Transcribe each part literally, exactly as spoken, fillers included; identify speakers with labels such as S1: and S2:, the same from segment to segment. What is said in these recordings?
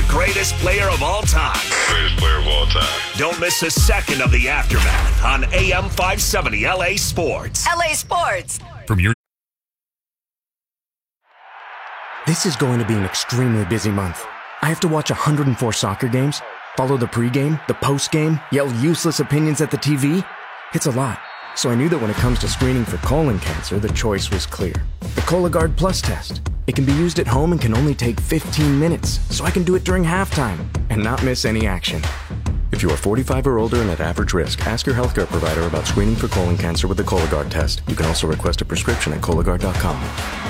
S1: greatest player of all time.
S2: Greatest player of all time.
S1: Don't miss a second of the aftermath on A M five seventy L A Sports.
S3: L A Sports.
S4: From your
S5: This is going to be an extremely busy month. I have to watch one hundred four soccer games, follow the pregame, the postgame, yell useless opinions at the T V. It's a lot. So I knew that when it comes to screening for colon cancer, the choice was clear. The Cologuard Plus test. It can be used at home and can only take fifteen minutes, so I can do it during halftime and not miss any action. If you are forty-five or older and at average risk, ask your healthcare provider about screening for colon cancer with the Cologuard test. You can also request a prescription at Cologuard dot com.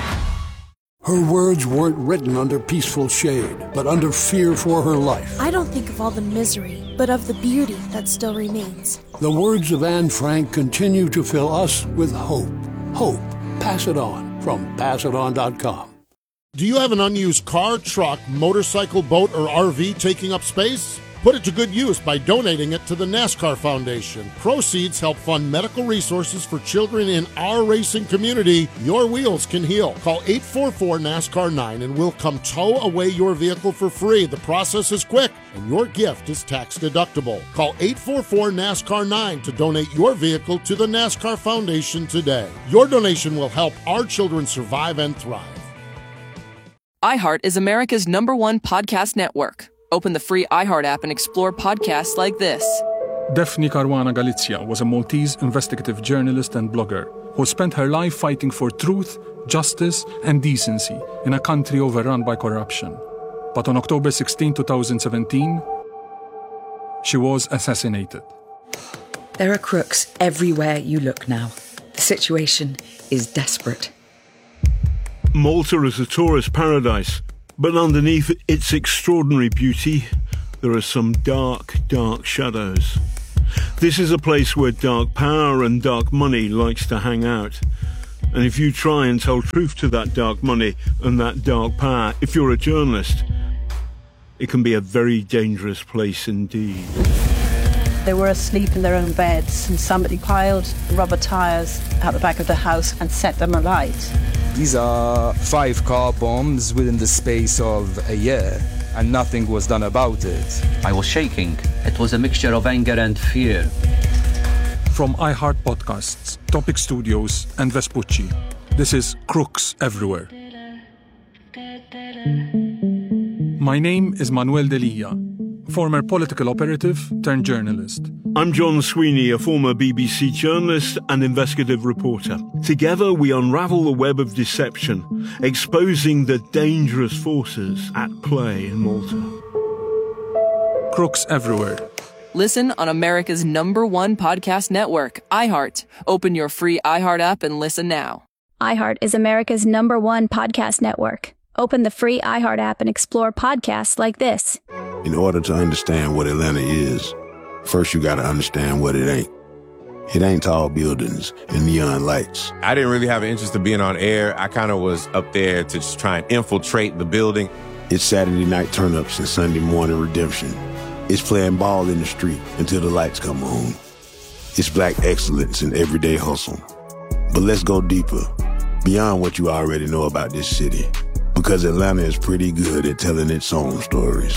S6: Her words weren't written under peaceful shade, but under fear for her life.
S7: I don't think of all the misery, but of the beauty that still remains.
S6: The words of Anne Frank continue to fill us with hope. Hope. Pass it on from pass it on dot com.
S8: Do you have an unused car, truck, motorcycle, boat, or R V taking up space? Put it to good use by donating it to the NASCAR Foundation. Proceeds help fund medical resources for children in our racing community. Your wheels can heal. Call eight four four NASCAR nine and we'll come tow away your vehicle for free. The process is quick and your gift is tax deductible. Call eight four four NASCAR nine to donate your vehicle to the NASCAR Foundation today. Your donation will help our children survive and thrive.
S9: iHeart is America's number one podcast network. Open the free iHeart app and explore podcasts like this.
S10: Daphne Caruana Galizia was a Maltese investigative journalist and blogger who spent her life fighting for truth, justice, and decency in a country overrun by corruption. But on October sixteenth, twenty seventeen, she was assassinated.
S11: There are crooks everywhere you look now. The situation is desperate.
S12: Malta is a tourist paradise, but underneath its extraordinary beauty, there are some dark, dark shadows. This is a place where dark power and dark money likes to hang out. And if you try and tell truth to that dark money and that dark power, if you're a journalist, it can be a very dangerous place indeed.
S13: They were asleep in their own beds and somebody piled rubber tyres out the back of the house and set them alight.
S14: These are five car bombs within the space of a year, and nothing was done about it.
S15: I was shaking. It was a mixture of anger and fear.
S10: From iHeart Podcasts, Topic Studios, and Vespucci, this is Crooks Everywhere. My name is Manuel Delia, former political operative turned journalist.
S12: I'm John Sweeney, a former B B C journalist and investigative reporter. Together we unravel the web of deception, exposing the dangerous forces at play in Malta.
S10: Crooks Everywhere.
S9: Listen on America's number one podcast network, iHeart. Open your free iHeart app and listen now.
S16: iHeart is America's number one podcast network. Open the free iHeart app and explore podcasts like this.
S17: In order to understand what Atlanta is, first you gotta understand what it ain't. It ain't tall buildings and neon lights.
S18: I didn't really have an interest in being on air. I kind of was up there to just try and infiltrate the building.
S17: It's Saturday night turn-ups and Sunday morning redemption. It's playing ball in the street until the lights come on. It's black excellence in everyday hustle. But let's go deeper, beyond what you already know about this city. Because Atlanta is pretty good at telling its own stories.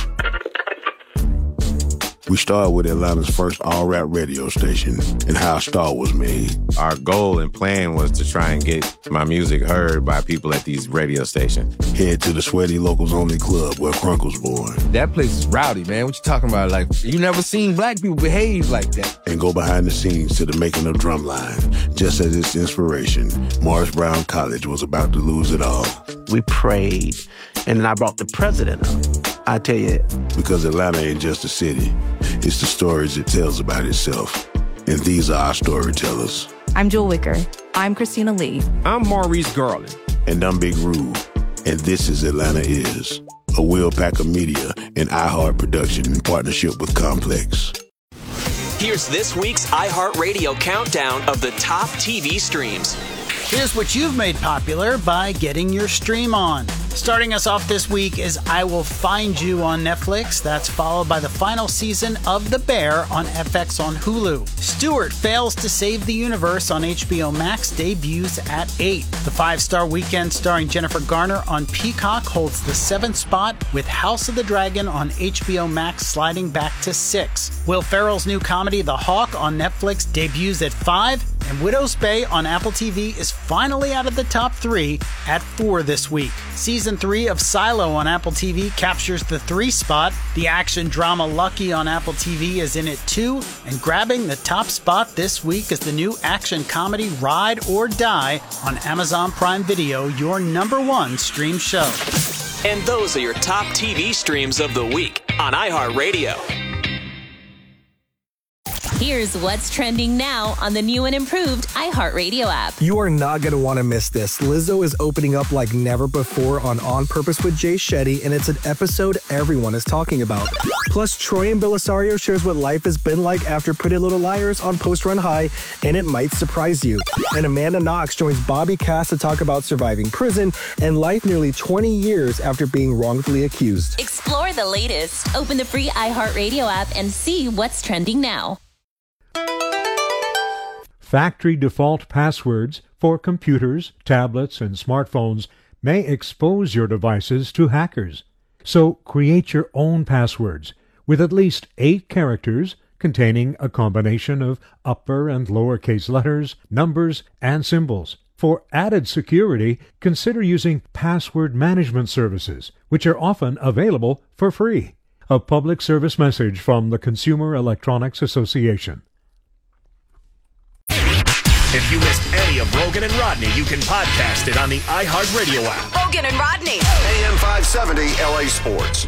S17: We started with Atlanta's first all-rap radio station and how a star was made.
S18: Our goal and plan was to try and get my music heard by people at these radio stations.
S17: Head to the Sweaty Locals Only Club where Crunk was born.
S19: That place is rowdy, man. What you talking about? Like, you never seen black people behave like that.
S17: And go behind the scenes to the making of Drumline. Just as its inspiration, Morris Brown College was about to lose it all.
S20: We prayed, and then I brought the president up. I tell you.
S17: Because Atlanta ain't just a city. It's the stories it tells about itself. And these are our storytellers.
S21: I'm Jewel Wicker. I'm Christina Lee.
S19: I'm Maurice Garland.
S17: And I'm Big Rube. And this is Atlanta Is, a Will Packer Media and iHeart production in partnership with Complex.
S1: Here's this week's iHeartRadio countdown of the top T V streams.
S22: Here's what you've made popular by getting your stream on.
S2: Starting us off this week is I Will Find You on Netflix. That's followed by the final season of The Bear on F X on Hulu. Stewart Fails to Save the Universe on H B O Max debuts at eight. The five-star weekend starring Jennifer Garner on Peacock holds the seventh spot, with House of the Dragon on H B O Max sliding back to six. Will Ferrell's new comedy The Hawk on Netflix debuts at five, and Widow's Bay on Apple T V is finally out of the top three at four this week. Season three of Silo on Apple T V captures the three spot. The action drama Lucky on Apple T V is in at two, and grabbing the top spot this week is the new action comedy Ride or Die on Amazon Prime Video, your number one stream show.
S3: And those are your top T V streams of the week on iHeartRadio.
S4: Here's what's trending now on the new and improved iHeartRadio app.
S22: You are not going to want to miss this. Lizzo is opening up like never before on On Purpose with Jay Shetty, and it's an episode everyone is talking about. Plus, Troy and Belisario shares what life has been like after Pretty Little Liars on Post Run High, and it might surprise you. And Amanda Knox joins Bobby Cass to talk about surviving prison and life nearly twenty years after being wrongfully accused.
S4: Explore the latest. Open the free iHeartRadio app and see what's trending now.
S23: Factory default passwords for computers, tablets, and smartphones may expose your devices to hackers. So create your own passwords with at least eight characters containing a combination of upper and lowercase letters, numbers, and symbols. For added security, consider using password management services, which are often available for free. A public service message from the Consumer Electronics Association.
S1: If you missed any of Rogan and Rodney, you can podcast it on the iHeartRadio app.
S24: Rogan and Rodney.
S25: A M five seventy L A Sports.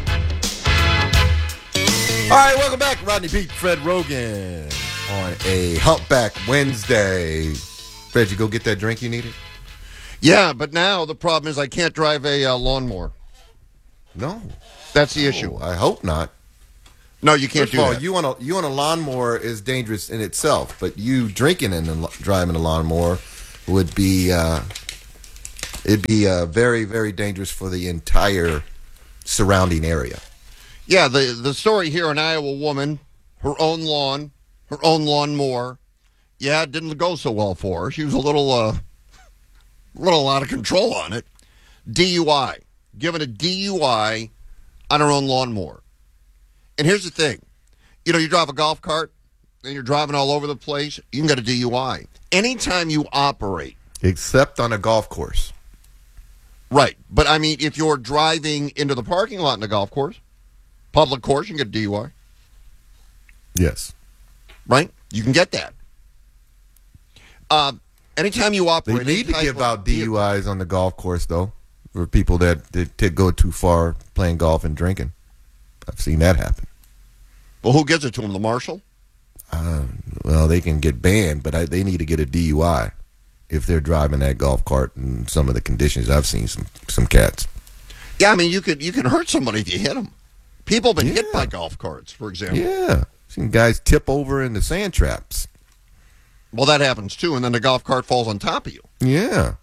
S26: All right, welcome back. Rodney Pete, Fred Rogan on a Humpback Wednesday. Fred, you go get that drink you needed?
S27: Yeah, but now the problem is I can't drive a uh, lawnmower.
S26: No.
S27: That's the issue.
S26: Oh, I hope not.
S27: No, you can't
S26: First
S27: do
S26: of all,
S27: that.
S26: You on a you on a lawnmower is dangerous in itself, but you drinking and a, driving a lawnmower would be uh, it'd be uh, very very dangerous for the entire surrounding area.
S27: Yeah, the the story here: an Iowa woman, her own lawn, her own lawnmower. Yeah, it didn't go so well for her. She was a little uh, little out of control on it. D U I, given a D U I on her own lawnmower. And here's the thing. You know, you drive a golf cart and you're driving all over the place, you can get a D U I. Anytime you operate.
S26: Except on a golf course.
S27: Right. But, I mean, if you're driving into the parking lot in a golf course, public course, you can get a D U I.
S26: Yes.
S27: Right? You can get that. Uh, anytime you operate.
S26: They need to give out D U Is on the golf course, though, for people that, that, that go too far playing golf and drinking. I've seen that happen.
S27: Well, who gives it to them? The marshal?
S26: Uh, well, they can get banned, but I, they need to get a D U I if they're driving that golf cart in some of the conditions. I've seen some some cats.
S27: Yeah, I mean, you could you can hurt somebody if you hit them. People have been
S26: Yeah.
S27: hit by golf carts, for example.
S26: Yeah. Seen guys tip over in the sand traps.
S27: Well, that happens too, and then the golf cart falls on top of you.
S26: Yeah.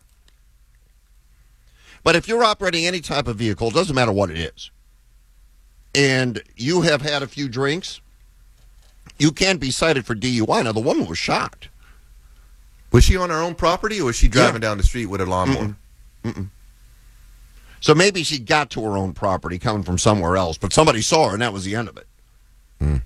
S27: But if you're operating any type of vehicle, it doesn't matter what it is, and you have had a few drinks, you can be cited for D U I. Now, the woman was shocked.
S26: Was she on her own property, or was she driving
S27: Yeah.
S26: down the street with her lawnmower?
S27: Mm-mm. Mm-mm. So maybe she got to her own property coming from somewhere else, but somebody saw her, and that was the end of it.
S26: Mm.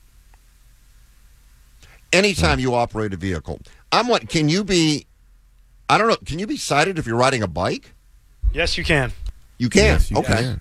S27: Anytime mm. you operate a vehicle, I'm what? Can you be? I don't know. Can you be cited if you're riding a bike?
S28: Yes, you can.
S27: You can.
S26: Yes, you
S27: okay.
S26: can.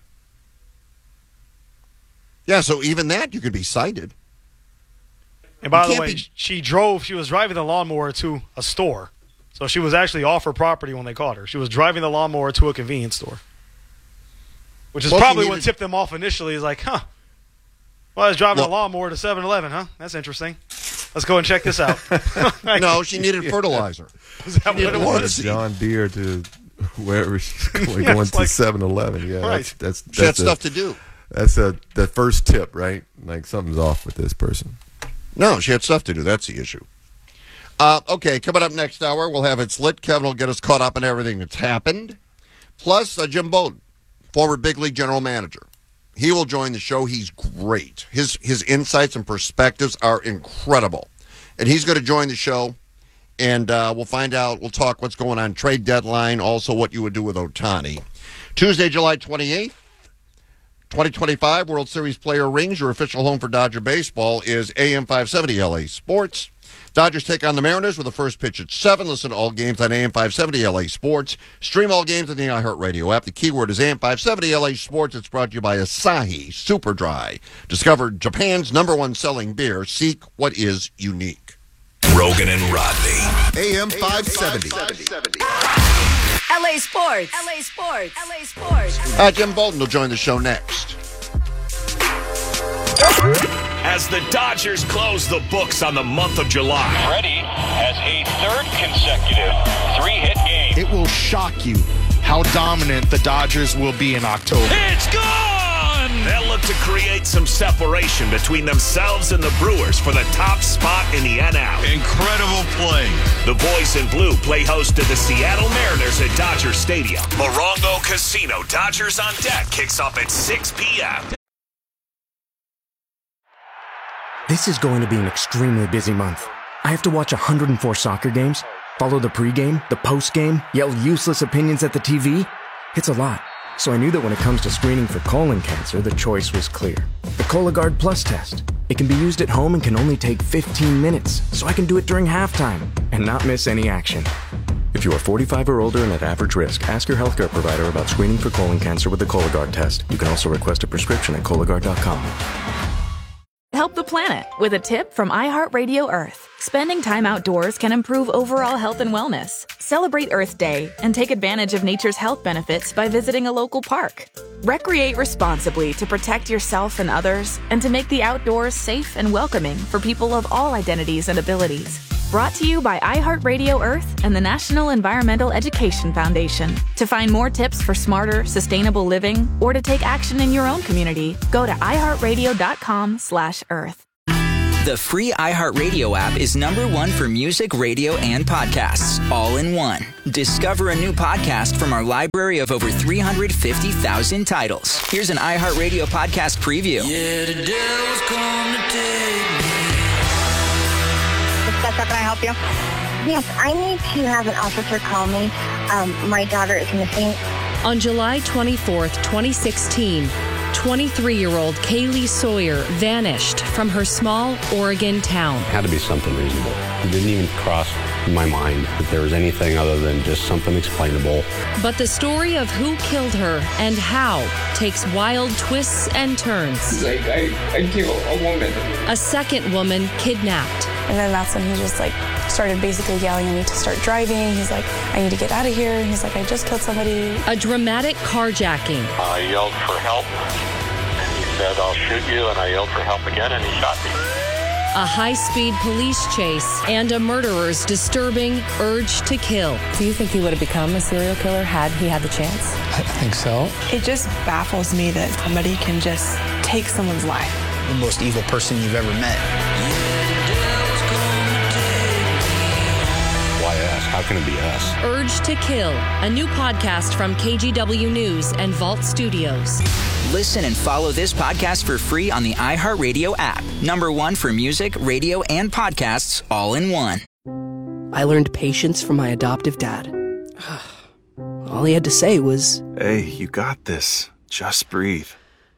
S27: Yeah. So even that, you could be cited.
S28: And by
S27: You
S28: the way,
S27: can't be-
S28: she drove, she was driving the lawnmower to a store. So she was actually off her property when they caught her. She was driving the lawnmower to a convenience store. Which is
S27: Well, she
S28: probably what
S27: needed-
S28: tipped them off initially. Is like, huh, well, I was driving
S27: Well-
S28: a lawnmower to seven eleven, huh? That's interesting. Let's go and check this out.
S27: No, she needed fertilizer.
S28: Is that
S27: She
S28: what
S27: needed
S28: it
S27: water
S28: was?
S27: seed.
S26: John Deere to wherever she's going,
S28: Yeah,
S26: going
S28: it's
S26: to
S28: like-
S26: seven eleven. Yeah,
S28: Right.
S26: that's that's,
S27: She had
S26: that's a-
S27: stuff to do.
S26: That's a the first tip, right? Like something's off with this person.
S27: No, she had stuff to do. That's the issue. Uh, okay, coming up next hour, we'll have It's Lit. Kevin will get us caught up in everything that's happened. Plus, uh, Jim Bowden former big league general manager. He will join the show. He's great. His his insights and perspectives are incredible. And he's going to join the show, and uh, we'll find out. We'll talk what's going on trade deadline, also what you would do with Ohtani. Tuesday, July twenty-eighth, twenty twenty-five World Series player rings. Your official home for Dodger baseball is A M five seventy L A Sports. Dodgers take on the Mariners with the first pitch at seven. Listen to all games on A M five seventy L A Sports. Stream all games on the iHeartRadio app. The keyword is A M five seventy L A Sports. It's brought to you by Asahi Super Dry. Discover Japan's number one selling beer. Seek what is unique.
S1: Rogan and Rodney.
S26: A M five seventy.
S5: L A Sports. L A Sports. L A Sports.
S27: Uh, Jim Bolton will join the show next.
S1: As the Dodgers close the books on the month of July.
S6: Freddie has a third consecutive three-hit game.
S7: It will shock you how dominant the Dodgers will be in October.
S1: It's gone! They'll look to create some separation between themselves and the Brewers for the top spot in the N L.
S6: Incredible play.
S1: The boys in blue play host to the Seattle Mariners at Dodger Stadium. Morongo Casino Dodgers on Deck kicks off at six p.m.
S8: This is going to be an extremely busy month. I have to watch one hundred four soccer games, follow the pregame, the postgame, yell useless opinions at the T V. It's a lot. So I knew that when it comes to screening for colon cancer, the choice was clear. The Cologuard Plus test. It can be used at home and can only take fifteen minutes, so I can do it during halftime and not miss any action. If you are forty-five or older and at average risk, ask your healthcare provider about screening for colon cancer with the Cologuard test. You can also request a prescription at Cologuard dot com.
S21: Help the planet with a tip from iHeartRadio Earth. Spending time outdoors can improve overall health and wellness. Celebrate Earth Day and take advantage of nature's health benefits by visiting a local park. Recreate responsibly to protect yourself and others and to make the outdoors safe and welcoming for people of all identities and abilities. Brought to you by iHeartRadio Earth and the National Environmental Education Foundation. To find more tips for smarter, sustainable living or to take action in your own community, go to iHeartRadio.com slash Earth.
S11: The free iHeartRadio app is number one for music, radio, and podcasts, all in one. Discover a new podcast from our library of over three hundred fifty thousand titles. Here's an iHeartRadio podcast preview.
S13: Yeah, the devil's come to take me.
S14: How can I help you? Yes, I need to have an officer call me. Um, my daughter is missing.
S24: On July twenty-fourth, twenty sixteen, twenty-three-year-old Kaylee Sawyer vanished from her small Oregon town.
S29: It had to be something reasonable. It didn't even cross my mind that there was anything other than just something explainable.
S24: But the story of who killed her and how takes wild twists and turns.
S30: He's like, I, I killed a woman.
S24: A second woman kidnapped.
S31: And then that's when he just like started basically yelling at me to start driving. He's like, I need to get out of here. And he's like, I just killed somebody.
S24: A dramatic carjacking.
S30: I yelled for help. And he said, I'll shoot you. And I yelled for help again, and he shot me.
S24: A high-speed police chase and a murderer's disturbing urge to kill.
S31: Do you think he would have become a serial killer had he had the chance?
S30: I think so.
S31: It just baffles me that somebody can just take someone's life.
S32: The most evil person you've ever met.
S29: Why us? How can it be us?
S24: Urge to Kill, a new podcast from K G W News and Vault Studios.
S11: Listen and follow this podcast for free on the iHeartRadio app. Number one for music, radio, and podcasts, all in one.
S33: I learned patience from my adoptive dad. All he had to say was,
S34: "Hey, you got this. Just breathe."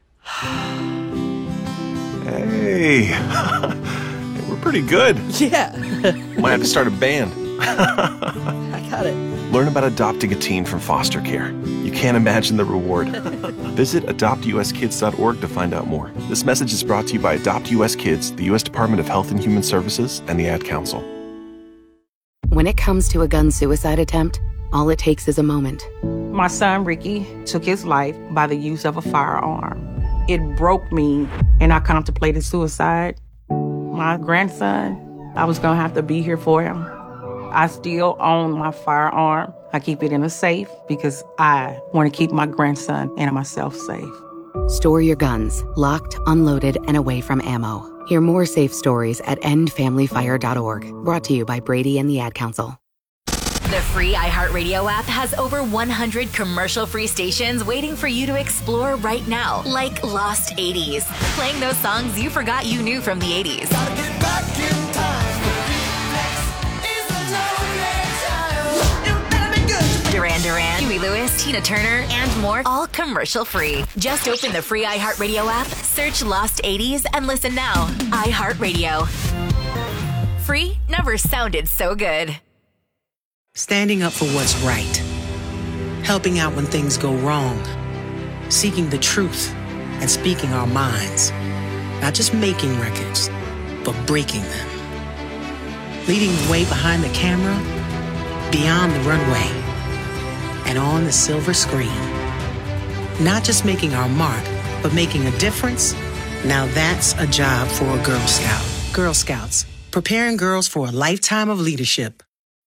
S34: Hey, we're pretty good.
S33: Yeah.
S34: Might have to start a band.
S33: I got it.
S34: Learn about adopting a teen from foster care. You can't imagine the reward. Visit adopt u s kids dot org to find out more. This message is brought to you by Adopt U S Kids, the U S Department of Health and Human Services, and the Ad Council.
S35: When it comes to a gun suicide attempt, all it takes is a moment.
S36: My son, Ricky, took his life by the use of a firearm. It broke me, and I contemplated suicide. My grandson, I was going to have to be here for him. I still own my firearm. I keep it in a safe because I want to keep my grandson and myself safe.
S35: Store your guns, locked, unloaded, and away from ammo. Hear more safe stories at end family fire dot org. Brought to you by Brady and the Ad Council.
S2: The free iHeartRadio app has over one hundred commercial-free stations waiting for you to explore right now, like Lost eighties, playing those songs you forgot you knew from the eighties. Duran Duran, Huey Lewis, Tina Turner, and more, all commercial-free. Just open the free iHeartRadio app, search Lost eighties, and listen now. iHeartRadio. Free never sounded so good.
S3: Standing up for what's right. Helping out when things go wrong. Seeking the truth and speaking our minds. Not just making records, but breaking them. Leading the way behind the camera, beyond the runway, and on the silver screen. Not just making our mark, but making a difference. Now that's a job for a Girl Scout. Girl Scouts, preparing girls for a lifetime of leadership.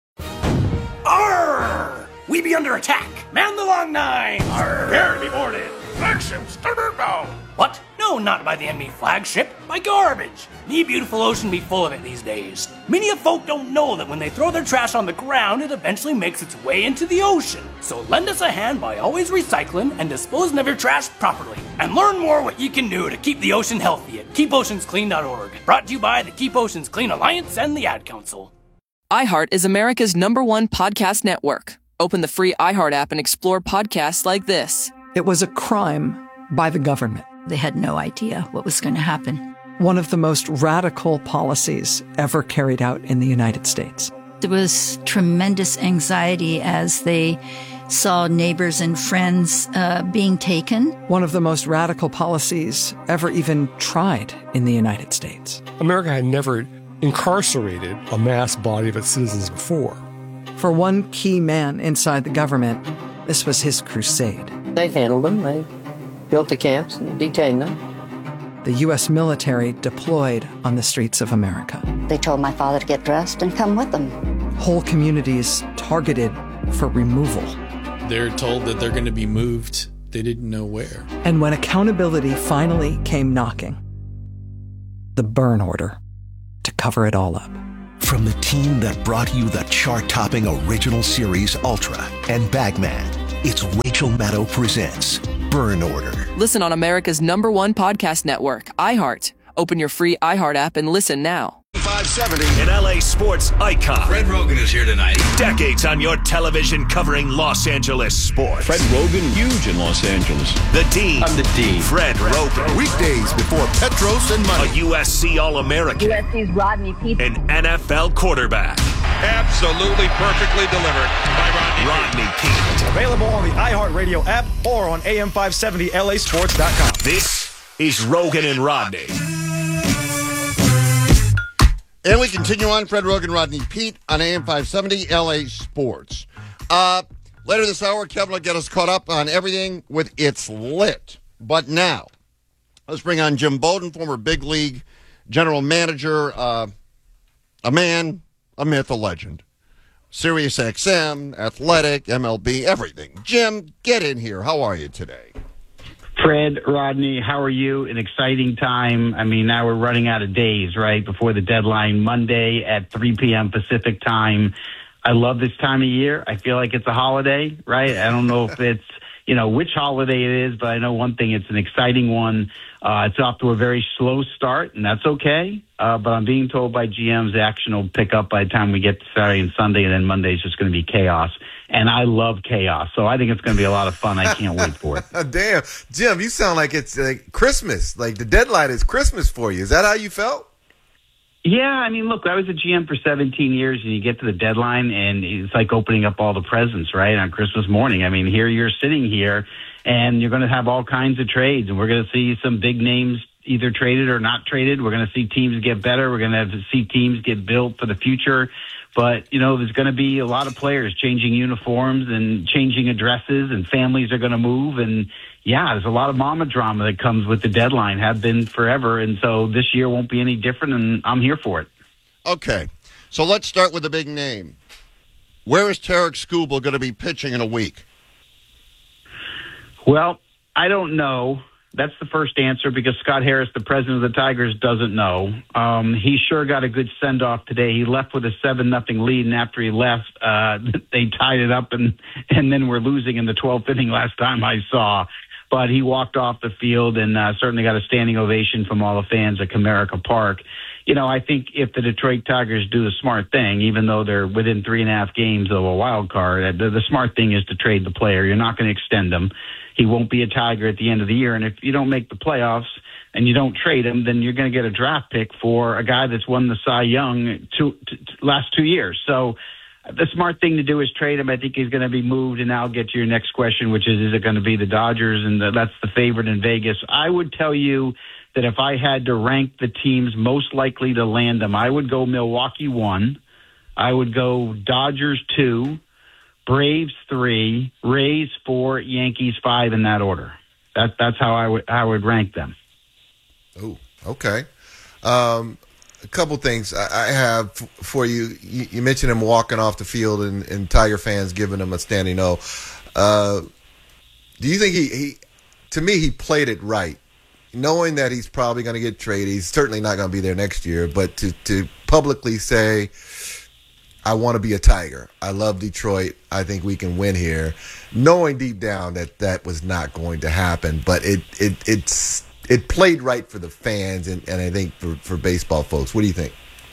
S4: Arr! We be under attack. Man the long nine. Arr! Prepare to be boarded. Flagship, starboard bow. What? No, not by the enemy flagship. By garbage. Me beautiful ocean be full of it these days. Many of folk don't know that when they throw their trash on the ground, it eventually makes its way into the ocean. So lend us a hand by always recycling and disposing of your trash properly. And learn more what you can do to keep the ocean healthy at keep oceans clean dot org. Brought to you by the Keep Oceans Clean Alliance and the Ad Council.
S9: iHeart is America's number one podcast network. Open the free iHeart app and explore podcasts like this.
S10: It was a crime by the government.
S12: They had no idea what was going to happen.
S10: One of the most radical policies ever carried out in the United States.
S12: There was tremendous anxiety as they saw neighbors and friends uh, being taken.
S10: One of the most radical policies ever even tried in the United States.
S15: America had never incarcerated a mass body of its citizens before.
S10: For one key man inside the government, this was his crusade.
S16: They handled them. They built the camps and detained them.
S10: The U S military deployed on the streets of America.
S17: They told my father to get dressed and come with them.
S10: Whole communities targeted for removal.
S18: They're told that they're going to be moved. They didn't know where.
S10: And when accountability finally came knocking, the burn order to cover it all up.
S19: From the team that brought you the chart-topping original series Ultra and Bagman, it's Rachel Maddow presents Burn Order.
S9: Listen on America's number one podcast network, iHeart. Open your free iHeart app and listen now.
S1: five seventy, an L A sports icon.
S20: Fred Rogan is here tonight.
S1: Decades on your television covering Los Angeles sports.
S20: Fred Rogan, huge in Los Angeles.
S1: The Dean.
S20: I'm the Dean.
S1: Fred Rogan.
S26: Weekdays before Petros and Money.
S1: A U S C All-American.
S22: U S C's Rodney Peete.
S1: An N F L quarterback.
S20: Absolutely perfectly delivered by Rodney,
S1: Rodney Peete.
S23: Available on the iHeartRadio app or on A M five seventy L A sports dot com.
S1: This is Rogan and Rodney.
S27: And we continue on, Fred Rogan, Rodney Peete on A M five seventy L A Sports. Uh, later this hour, Kevin will get us caught up on everything with It's Lit. But now, let's bring on Jim Bowden, former big league general manager, uh, a man, a myth, a legend. Sirius X M, Athletic, M L B, everything. Jim, get in here. How are you today?
S25: Fred, Rodney, how are you? An exciting time. I mean, now we're running out of days, right, before the deadline, Monday at three p.m. Pacific time. I love this time of year. I feel like it's a holiday, right? I don't know if it's, you know, which holiday it is, but I know one thing, it's an exciting one. Uh, it's off to a very slow start, and that's okay. Uh, but I'm being told by G Ms the action will pick up by the time we get to Saturday and Sunday, and then Monday is just going to be chaos. And I love chaos, so I think it's going to be a lot of fun. I can't wait for it.
S28: Damn. Jim, you sound like it's like Christmas. Like the deadline is Christmas for you. Is that how you felt?
S25: Yeah, I mean, look, I was a G M for seventeen years, and you get to the deadline, and it's like opening up all the presents, right, on Christmas morning. I mean, here you're sitting here, and you're going to have all kinds of trades, and we're going to see some big names either traded or not traded. We're going to see teams get better. We're going to have to see teams get built for the future. But, you know, there's going to be a lot of players changing uniforms and changing addresses, and families are going to move. And, yeah, there's a lot of mama drama that comes with the deadline, have been forever. And so this year won't be any different, and I'm here for it.
S27: Okay. So let's start with the big name. Where is Tarek Skubal going to be pitching in a week?
S25: Well, I don't know. That's the first answer, because Scott Harris, the president of the Tigers, doesn't know. Um, he sure got a good send-off today. He left with a seven nothing lead, and after he left, uh, they tied it up, and, and then were losing in the twelfth inning last time I saw. But he walked off the field and uh, certainly got a standing ovation from all the fans at Comerica Park. You know, I think if the Detroit Tigers do the smart thing, even though they're within three and a half games of a wild card, the, the smart thing is to trade the player. You're not going to extend him. He won't be a Tiger at the end of the year. And if you don't make the playoffs and you don't trade him, then you're going to get a draft pick for a guy that's won the Cy Young two, t- t- last two years. So the smart thing to do is trade him. I think he's going to be moved. And I'll get to your next question, which is, is it going to be the Dodgers? And the, that's the favorite in Vegas. I would tell you that if I had to rank the teams most likely to land them, I would go Milwaukee one. I would go Dodgers two. Braves three, Rays four, Yankees five, in that order. That that's how I would I would rank them.
S26: Oh, okay. Um, a couple things I, I have for you. you. You mentioned him walking off the field and, and Tiger fans giving him a standing O. Uh, do you think he, he? To me, he played it right, knowing that he's probably going to get traded. He's certainly not going to be there next year. But to to publicly say, I want to be a Tiger. I love Detroit. I think we can win here. Knowing deep down that that was not going to happen, but it it it's it played right for the fans and, and I think for, for baseball folks. What do you think?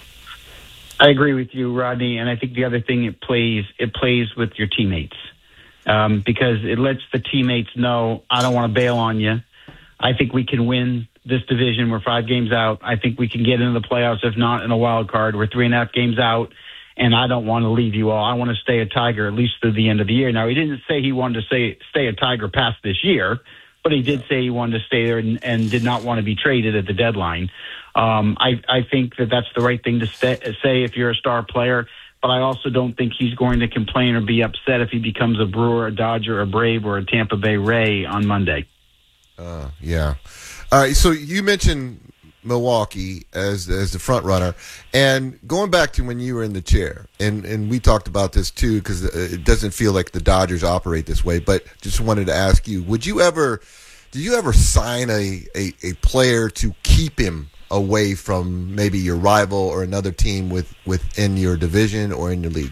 S25: I agree with you, Rodney. And I think the other thing it plays, it plays with your teammates um, because it lets the teammates know, I don't want to bail on you. I think we can win this division. We're five games out. I think we can get into the playoffs, if not in a wild card. We're three and a half games out. And I don't want to leave you all. I want to stay a Tiger at least through the end of the year. Now, he didn't say he wanted to stay, stay a Tiger past this year, but he did say he wanted to stay there and, and did not want to be traded at the deadline. Um, I, I think that that's the right thing to stay, say if you're a star player, but I also don't think he's going to complain or be upset if he becomes a Brewer, a Dodger, a Brave, or a Tampa Bay Ray on Monday.
S26: Uh, yeah. All right, so you mentioned Milwaukee as as the front runner, and going back to when you were in the chair, and and we talked about this too, because it doesn't feel like the Dodgers operate this way, but just wanted to ask you, would you ever did you ever sign a, a, a player to keep him away from maybe your rival or another team with within your division or in your league?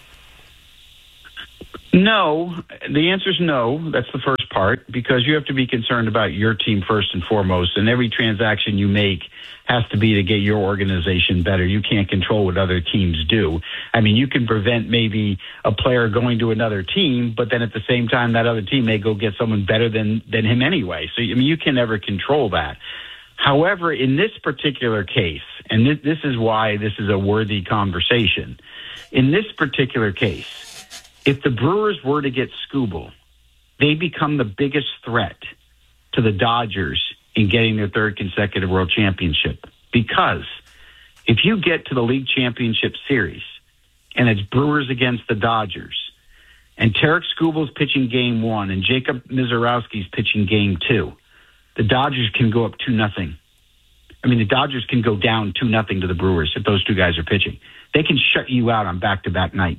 S25: No, the answer is no. That's the first part, because you have to be concerned about your team first and foremost, and every transaction you make has to be to get your organization better. You can't control what other teams do. I mean, you can prevent maybe a player going to another team, but then at the same time, that other team may go get someone better than, than him anyway. So, I mean, you can never control that. However, in this particular case, and this, this is why this is a worthy conversation, in this particular case, if the Brewers were to get Skubal, they become the biggest threat to the Dodgers in getting their third consecutive world championship. Because if you get to the league championship series and it's Brewers against the Dodgers, and Tarek Skubal's pitching game one and Jacob Mizorowski's pitching game two, the Dodgers can go up two nothing. I mean, the Dodgers can go down two nothing to the Brewers if those two guys are pitching. They can shut you out on back-to-back nights.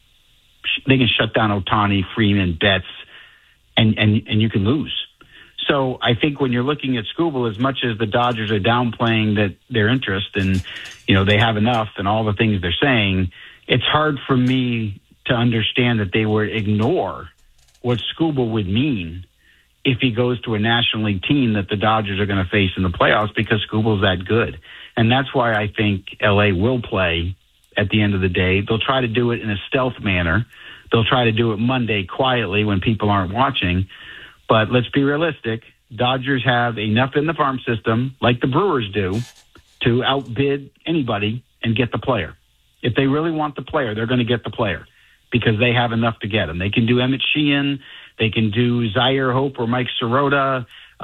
S25: They can shut down Ohtani, Freeman, Betts, and, and, and you can lose. So I think when you're looking at Skubal, as much as the Dodgers are downplaying that their interest and, you know, they have enough and all the things they're saying, it's hard for me to understand that they would ignore what Skubal would mean if he goes to a National League team that the Dodgers are going to face in the playoffs, because Skubal's that good. And that's why I think L A will play at the end of the day. They'll try to do it in a stealth manner. They'll try to do it Monday quietly when people aren't watching. But let's be realistic. Dodgers have enough in the farm system, like the Brewers do, to outbid anybody and get the player. If they really want the player, they're going to get the player because they have enough to get him. They can do Emmett Sheehan. They can do Zaire Hope or Mike Sirota.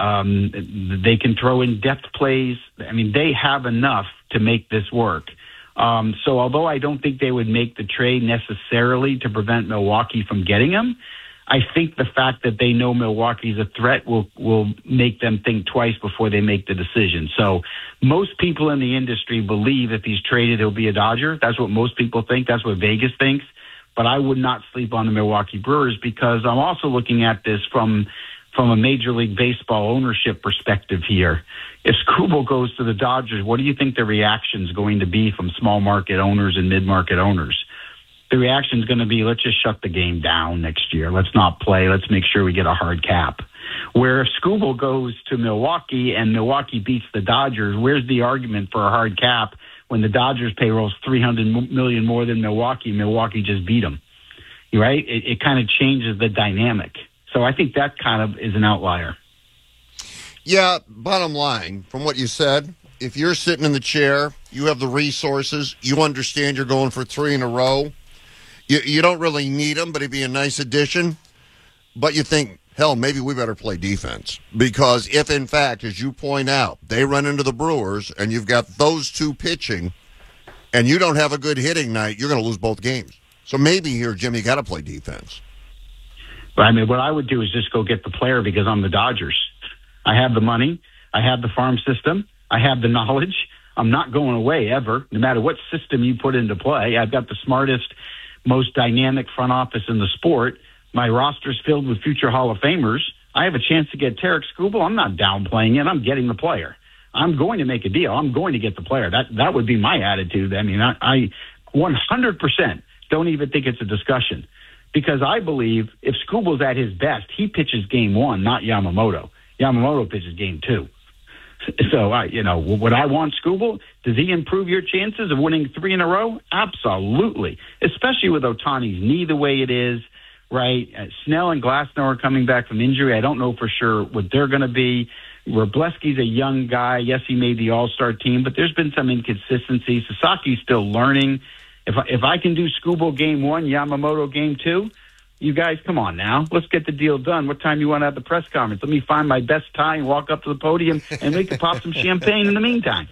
S25: Um, they can throw in depth plays. I mean, they have enough to make this work. Um, so although I don't think they would make the trade necessarily to prevent Milwaukee from getting him, I think the fact that they know Milwaukee's a threat will, will make them think twice before they make the decision. So most people in the industry believe if he's traded, he'll be a Dodger. That's what most people think. That's what Vegas thinks. But I would not sleep on the Milwaukee Brewers, because I'm also looking at this from from a Major League Baseball ownership perspective here. If Skubal goes to the Dodgers, what do you think the reaction is going to be from small market owners and mid-market owners? The reaction is going to be, let's just shut the game down next year. Let's not play. Let's make sure we get a hard cap. Where if Skubal goes to Milwaukee and Milwaukee beats the Dodgers, where's the argument for a hard cap when the Dodgers payroll is three hundred million dollars more than Milwaukee? Milwaukee just beat them, right? It, it kind of changes the dynamic. So I think that kind of is an outlier.
S27: Yeah, bottom line, from what you said, if you're sitting in the chair, you have the resources, you understand you're going for three in a row, you, you don't really need them, but it'd be a nice addition. But you think, hell, maybe we better play defense. Because if, in fact, as you point out, they run into the Brewers and you've got those two pitching and you don't have a good hitting night, you're going to lose both games. So maybe here, Jimmy, you got to play defense.
S25: But I mean, what I would do is just go get the player because I'm the Dodgers. I have the money. I have the farm system. I have the knowledge. I'm not going away ever, no matter what system you put into play. I've got the smartest, most dynamic front office in the sport. My roster's filled with future Hall of Famers. I have a chance to get Tarik Skubal. I'm not downplaying it. I'm getting the player. I'm going to make a deal. I'm going to get the player. That that would be my attitude. I mean, I, I one hundred percent don't even think it's a discussion because I believe if Skubal's at his best, he pitches game one, not Yamamoto. Yamamoto pitches game two. So, I, you know, would I want Skubal? Does he improve your chances of winning three in a row? Absolutely, especially with Ohtani's knee the way it is, right? Uh, Snell and Glasnow are coming back from injury. I don't know for sure what they're going to be. Wroblewski's a young guy. Yes, he made the All-Star team, but there's been some inconsistency. Sasaki's still learning. If I, if I can do Skubal game one, Yamamoto game two, you guys, come on now. Let's get the deal done. What time you want to have the press conference? Let me find my best tie and walk up to the podium, and we can pop some champagne in the meantime.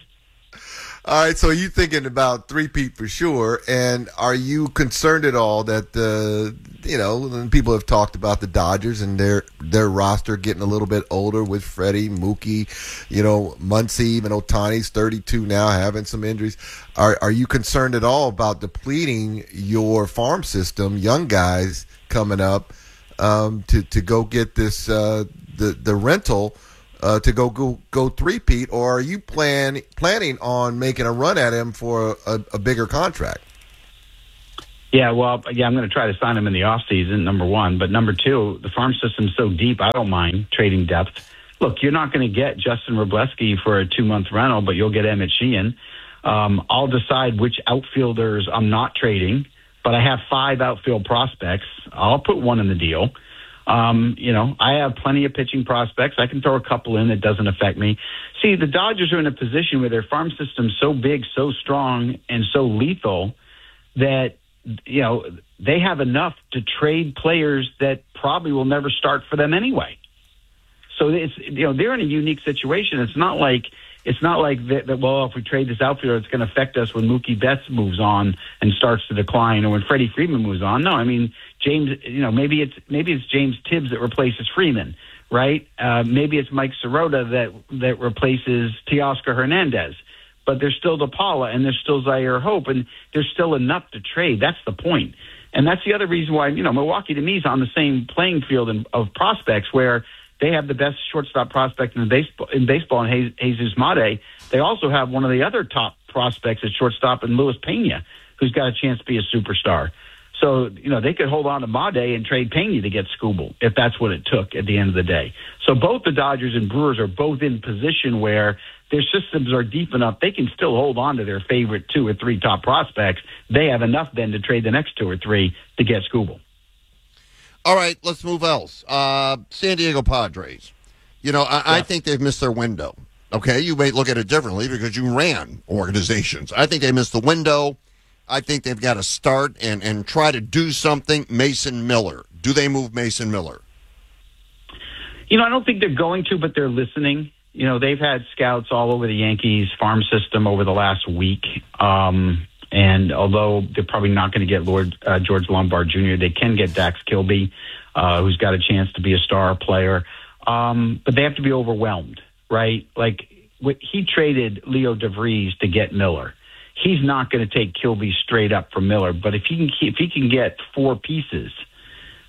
S28: All right, so you thinking about three-peat for sure, and are you concerned at all that, uh, you know, people have talked about the Dodgers and their their roster getting a little bit older with Freddie, Mookie, you know, Muncy, even Ohtani's thirty-two now, having some injuries. Are are you concerned at all about depleting your farm system, young guys coming up, um, to, to go get this uh, the, the rental Uh, to go go go three-peat, or are you plan planning on making a run at him for a, a bigger contract?
S25: Yeah, well, yeah, I'm going to try to sign him in the off season. Number one, but number two, the farm system's so deep, I don't mind trading depth. Look, you're not going to get Justin Wroblewski for a two month rental, but you'll get Emmett Sheehan. Um, I'll decide which outfielders I'm not trading, but I have five outfield prospects. I'll put one in the deal. Um, you know, I have plenty of pitching prospects. I can throw a couple in. It doesn't affect me. See, the Dodgers are in a position where their farm system's so big, so strong, and so lethal that, you know, they have enough to trade players that probably will never start for them anyway. So it's, you know, they're in a unique situation. It's not like it's not like that, that well, if we trade this outfielder, it's going to affect us when Mookie Betts moves on and starts to decline, or when Freddie Freeman moves on. No, I mean, James, you know, maybe it's maybe it's James Tibbs that replaces Freeman, right? Uh, maybe it's Mike Sirota that that replaces Teoscar Hernandez. But there's still DePaula and there's still Zaire Hope, and there's still enough to trade. That's the point. And that's the other reason why, you know, Milwaukee to me is on the same playing field in, of prospects, where they have the best shortstop prospect in baseball, in baseball in Jesus Mate. They also have one of the other top prospects at shortstop in Luis Pena, who's got a chance to be a superstar. So, you know, they could hold on to Made and trade Pena to get Skubal if that's what it took at the end of the day. So both the Dodgers and Brewers are both in position where their systems are deep enough. They can still hold on to their favorite two or three top prospects. They have enough then to trade the next two or three to get Skubal.
S27: All right, let's move else. Uh, San Diego Padres. You know, I, yeah. I think they've missed their window. Okay, you may look at it differently because you ran organizations. I think they missed the window. I think they've got to start and, and try to do something. Mason Miller. Do they move Mason Miller?
S25: You know, I don't think they're going to, but they're listening. You know, they've had scouts all over the Yankees farm system over the last week. Um, and although they're probably not going to get Lord uh, George Lombard Junior, they can get Dax Kilby, uh, who's got a chance to be a star player. Um, but they have to be overwhelmed, right? Like, he traded Leo DeVries to get Miller. He's not going to take Kilby straight up from Miller, but if he can if he can get four pieces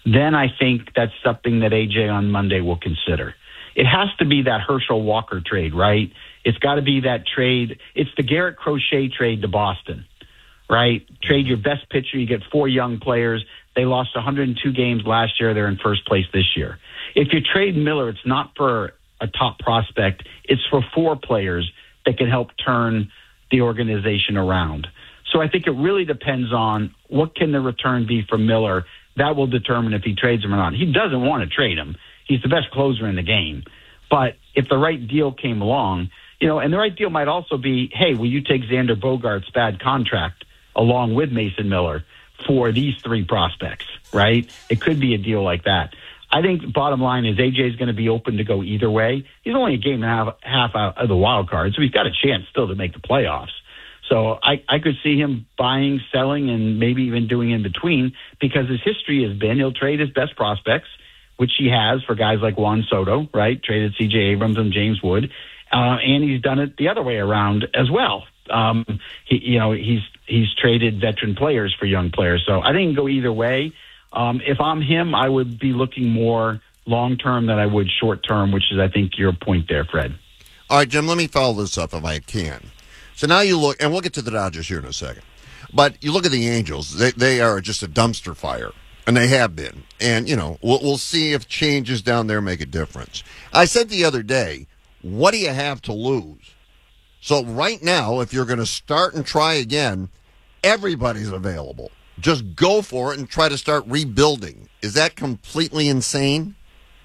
S25: then I think that's something that A J on Monday will consider. It has to be that Herschel Walker trade, right? It's got to be that trade. It's the Garrett Crochet trade to Boston, right? Trade your best pitcher. You get four young players. They lost one hundred two games last year. They're in first place this year. If you trade Miller, it's not for a top prospect. It's for four players that can help turn the organization around. So I think it really depends on what can the return be from Miller. That will determine if he trades him or not. He doesn't want to trade him. He's the best closer in the game. But if the right deal came along, you know, and the right deal might also be, hey, will you take Xander Bogaerts' bad contract along with Mason Miller for these three prospects, right? It could be a deal like that. I think bottom line is A J is going to be open to go either way. He's only a game and a half, half out of the wild card, so he's got a chance still to make the playoffs. So I, I could see him buying, selling, and maybe even doing in between, because his history has been he'll trade his best prospects, which he has for guys like Juan Soto, right? Traded C J Abrams and James Wood. Uh, and he's done it the other way around as well. Um, he, you know, he's he's traded veteran players for young players. So I think it can go either way. Um, if I'm him, I would be looking more long-term than I would short-term, which is, I think, your point there, Fred.
S27: All right, Jim, let me follow this up if I can. So now you look, and we'll get to the Dodgers here in a second, but you look at the Angels. They they are just a dumpster fire, and they have been. And, you know, we'll, we'll see if changes down there make a difference. I said the other day, what do you have to lose? So right now, if you're going to start and try again, everybody's available. Just go for it and try to start rebuilding. Is that completely insane?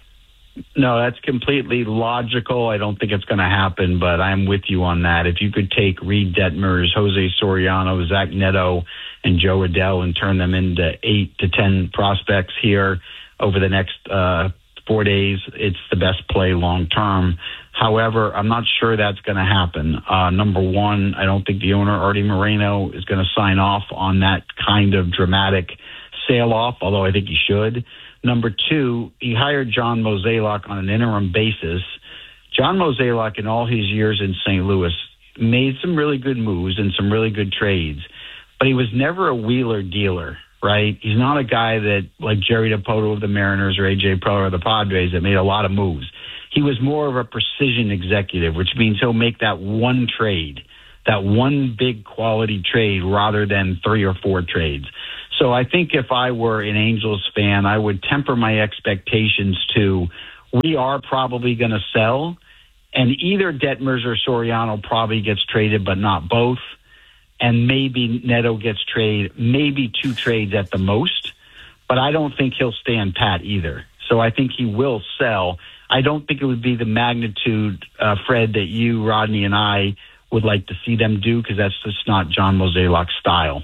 S25: No, that's completely logical. I don't think it's going to happen, but I'm with you on that. If you could take Reed Detmers, Jose Soriano, Zach Neto, and Joe Adell and turn them into eight to ten prospects here over the next uh, four days, it's the best play long term. However, I'm not sure that's going to happen. Uh, number one, I don't think the owner, Artie Moreno, is going to sign off on that kind of dramatic sale-off, although I think he should. Number two, he hired John Mozeliak on an interim basis. John Mozeliak, in all his years in Saint Louis, made some really good moves and some really good trades, but he was never a wheeler dealer, right? He's not a guy that, like Jerry Dipoto of the Mariners or A J Preller of the Padres, that made a lot of moves. He was more of a precision executive, which means he'll make that one trade, that one big quality trade rather than three or four trades. So I think if I were an Angels fan, I would temper my expectations to, we are probably going to sell, and either Detmers or Soriano probably gets traded, but not both, and maybe Neto gets traded, maybe two trades at the most, but I don't think he'll stand pat either. So I think he will sell. I don't think it would be the magnitude, uh, Fred, that you, Rodney, and I would like to see them do, because that's just not John Mozeliak's style.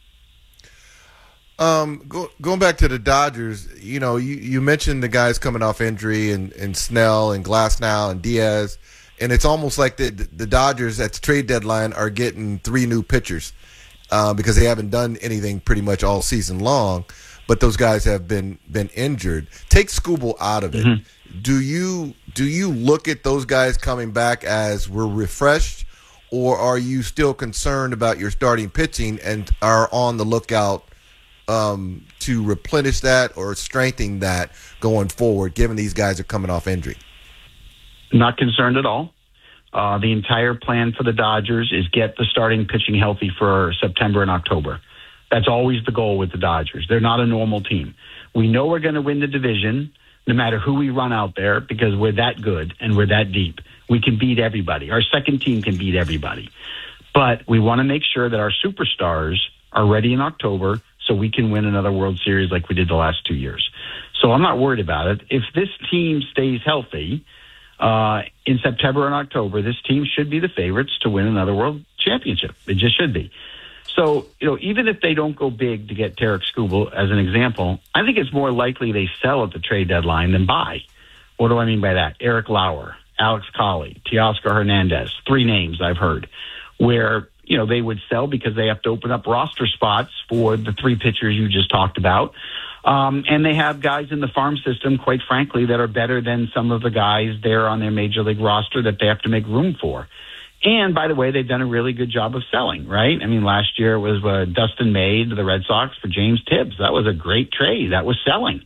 S28: Um, go, going back to the Dodgers, you know, you, you mentioned the guys coming off injury and, and Snell and Glasnow and Diaz, and it's almost like the the Dodgers at the trade deadline are getting three new pitchers uh, because they haven't done anything pretty much all season long, but those guys have been been injured. Take Skubal out of it. Mm-hmm. Do you do you look at those guys coming back as we're refreshed, or are you still concerned about your starting pitching and are on the lookout Um, to replenish that or strengthen that going forward, given these guys are coming off injury?
S25: Not concerned at all. Uh, the entire plan for the Dodgers is get the starting pitching healthy for September and October. That's always the goal with the Dodgers. They're not a normal team. We know we're going to win the division no matter who we run out there, because we're that good and we're that deep. We can beat everybody. Our second team can beat everybody. But we want to make sure that our superstars are ready in October so we can win another World Series like we did the last two years. So I'm not worried about it. If this team stays healthy uh, in September and October, this team should be the favorites to win another World Championship. It just should be. So, you know, even if they don't go big to get Tarik Skubal, as an example, I think it's more likely they sell at the trade deadline than buy. What do I mean by that? Eric Lauer, Alex Collie, Teoscar Hernandez, three names I've heard, where you know, they would sell because they have to open up roster spots for the three pitchers you just talked about. Um, and they have guys in the farm system, quite frankly, that are better than some of the guys there on their major league roster that they have to make room for. And, by the way, they've done a really good job of selling, right? I mean, last year it was uh, Dustin May to the Red Sox for James Tibbs. That was a great trade. That was selling.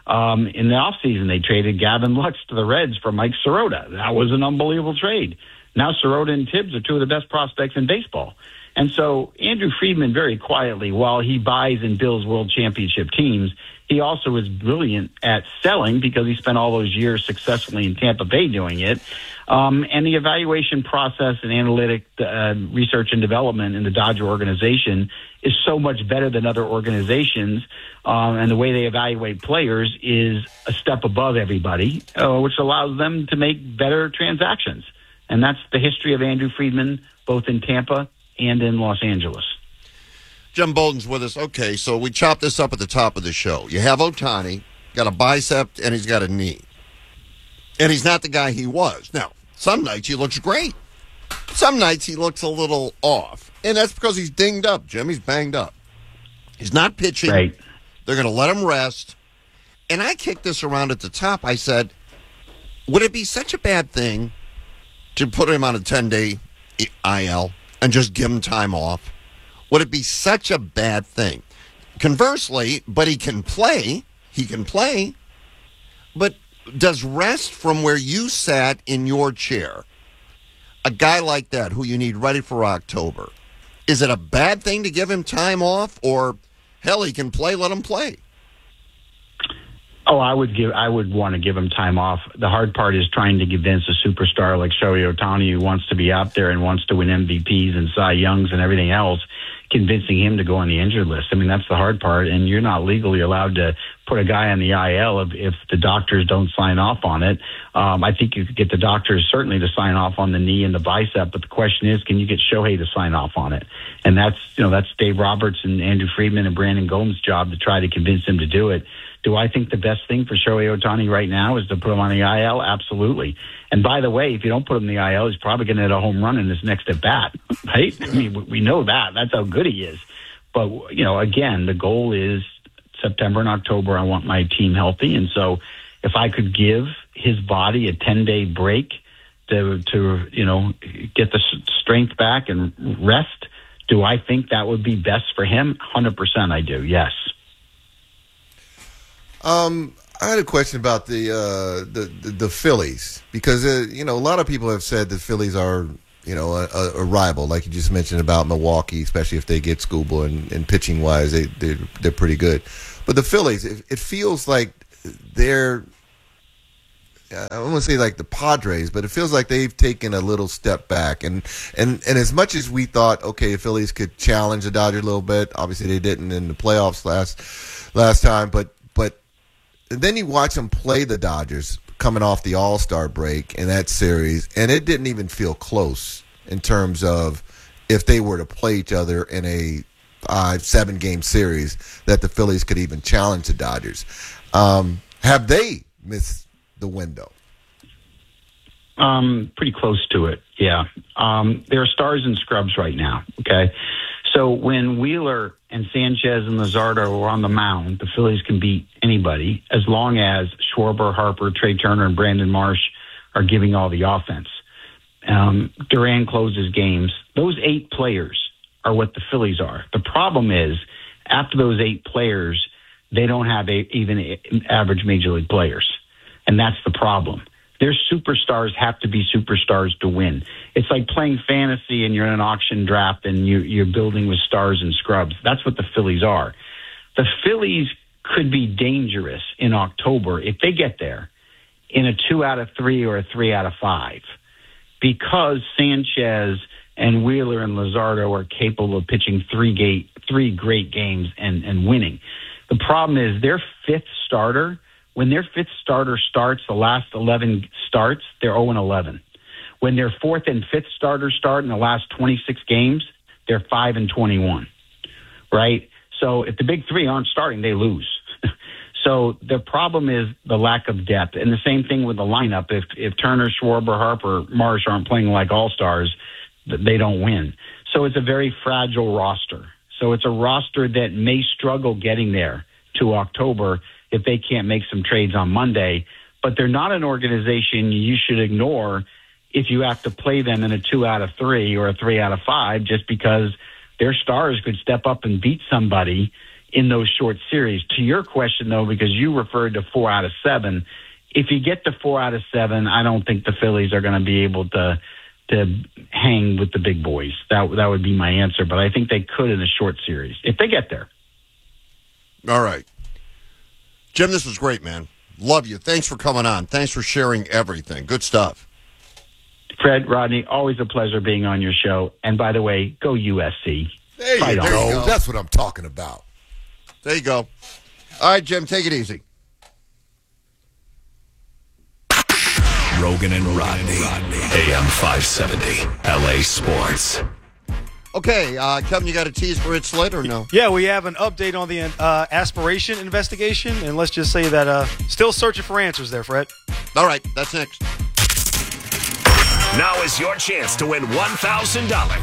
S25: Um, in the offseason, they traded Gavin Lux to the Reds for Mike Sirota. That was an unbelievable trade. Now Sirota and Tibbs are two of the best prospects in baseball. And so Andrew Friedman, very quietly, while he buys and builds world championship teams, he also is brilliant at selling because he spent all those years successfully in Tampa Bay doing it. Um, and the evaluation process and analytic uh, research and development in the Dodger organization is so much better than other organizations. Um, and the way they evaluate players is a step above everybody, uh, which allows them to make better transactions. And that's the history of Andrew Friedman, both in Tampa and in Los Angeles.
S27: Jim Bowden's with us. Okay, so we chopped this up at the top of the show. You have Ohtani, got a bicep, and he's got a knee. And he's not the guy he was. Now, some nights he looks great. Some nights he looks a little off. And that's because he's dinged up, Jim. He's banged up. He's not pitching.
S25: Right.
S27: They're going to let him rest. And I kicked this around at the top. I said, would it be such a bad thing to put him on a ten-day I L and just give him time off? Would it be such a bad thing? Conversely, but he can play. He can play. But does rest from where you sat in your chair, a guy like that who you need ready for October, is it a bad thing to give him time off? Or, hell, he can play, let him play?
S25: Oh, I would give. I would want to give him time off. The hard part is trying to convince a superstar like Shohei Ohtani, who wants to be out there and wants to win M V Ps and Cy Youngs and everything else, convincing him to go on the injured list. I mean, that's the hard part, and you're not legally allowed to put a guy on the I L if, if the doctors don't sign off on it. Um, I think you could get the doctors certainly to sign off on the knee and the bicep, but the question is, can you get Shohei to sign off on it? And that's, you know, that's Dave Roberts and Andrew Friedman and Brandon Gomes' job to try to convince him to do it. Do I think the best thing for Shohei Ohtani right now is to put him on the I L? Absolutely. And by the way, if you don't put him in the I L, he's probably going to hit a home run in his next at bat, right? I mean, we know that. That's how good he is. But, you know, again, the goal is September and October, I want my team healthy. And so if I could give his body a ten-day break to, to, you know, get the strength back and rest, do I think that would be best for him? one hundred percent I do, yes.
S28: Um, I had a question about the uh, the, the the Phillies because uh, you know a lot of people have said the Phillies are you know a, a rival, like you just mentioned about Milwaukee, especially if they get Skubal and, and pitching wise, they they're, they're pretty good. But the Phillies, it, it feels like they're I don't want to say like the Padres, but it feels like they've taken a little step back. And and and as much as we thought, okay, the Phillies could challenge the Dodgers a little bit, obviously they didn't in the playoffs last last time, but but. And then you watch them play the Dodgers coming off the All-Star break in that series, and it didn't even feel close in terms of if they were to play each other in a five, seven-game series that the Phillies could even challenge the Dodgers. Um, have they missed the window?
S25: Um, pretty close to it, yeah. Um, there are stars and scrubs right now, okay? So when Wheeler and Sanchez and Luzardo are on the mound, the Phillies can beat anybody as long as Schwarber, Harper, Trey Turner, and Brandon Marsh are giving all the offense. Um, Duran closes games. Those eight players are what the Phillies are. The problem is, after those eight players, they don't have a, even average major league players. And that's the problem. Their superstars have to be superstars to win. It's like playing fantasy and you're in an auction draft and you, you're building with stars and scrubs. That's what the Phillies are. The Phillies could be dangerous in October if they get there in a two out of three or a three out of five because Sanchez and Wheeler and Luzardo are capable of pitching three, gate, three great games and, and winning. The problem is their fifth starter, when their fifth starter starts, the last eleven starts, they're oh and eleven. When their fourth and fifth starter start in the last twenty-six games, they're five and twenty-one, right? So if the big three aren't starting, they lose. So the problem is the lack of depth. And the same thing with the lineup. If if Turner, Schwarber, Harper, Marsh aren't playing like all-stars, they don't win. So it's a very fragile roster. So it's a roster that may struggle getting there to October if they can't make some trades on Monday. But they're not an organization you should ignore if you have to play them in a two out of three or a three out of five, just because their stars could step up and beat somebody in those short series. To your question, though, because you referred to four out of seven, if you get to four out of seven, I don't think the Phillies are going to be able to to hang with the big boys. That that would be my answer. But I think they could in a short series if they get there.
S27: All right. Jim, this was great, man. Love you. Thanks for coming on. Thanks for sharing everything. Good stuff.
S25: Fred, Rodney, always a pleasure being on your show. And by the way, go U S C.
S28: There you,
S25: Fight on.
S28: go. That's what I'm talking about.
S27: There you go. All right, Jim, take it easy.
S1: Rogan and Rodney, A M five seventy, L A Sports.
S27: Okay, uh, Kevin, you got a tease for It's Lit or no?
S23: Yeah, we have an update on the uh, aspiration investigation, and let's just say that uh, still searching for answers there, Fred.
S27: All right, that's next.
S1: Now is your chance to win one thousand dollars